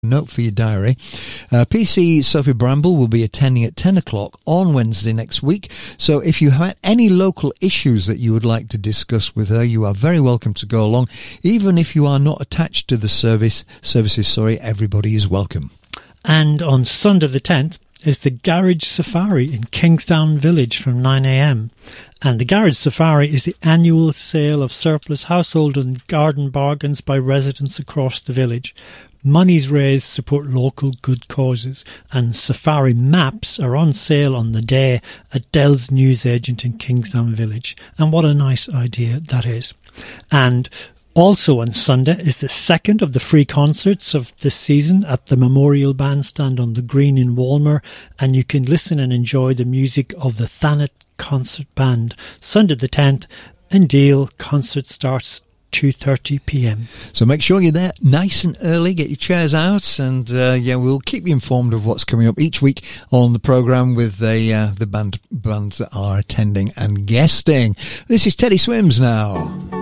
Note for your diary. PC Sophie Bramble will be attending at 10 o'clock on Wednesday next week. So if you have any local issues that you would like to discuss with her, you are very welcome to go along. Even if you are not attached to the services, everybody is welcome. And on Sunday the 10th is the Garage Safari in Kingsdown Village from 9 a.m. And the Garage Safari is the annual sale of surplus household and garden bargains by residents across the village. Monies raised support local good causes, and safari maps are on sale on the day at Dell's newsagent in Kingsdown Village. And what a nice idea that is. And also on Sunday is the second of the free concerts of this season at the Memorial Bandstand on the Green in Walmer, and you can listen and enjoy the music of the Thanet Concert Band. Sunday the 10th, in Deal, concert starts 2:30 p.m. So make sure you're there nice and early, get your chairs out, and we'll keep you informed of what's coming up each week on the programme with the bands that are attending and guesting. This is Teddy Swims now.